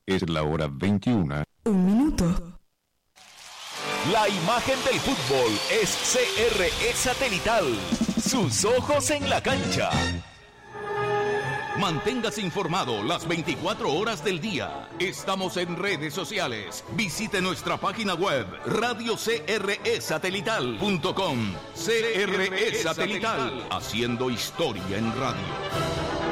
Es la hora 21. 1 minuto. La imagen del fútbol es CRE Satelital. Sus ojos en la cancha. Manténgase informado las 24 horas del día. Estamos en redes sociales. Visite nuestra página web radiocresatelital.com. CRE Satelital, haciendo historia en radio.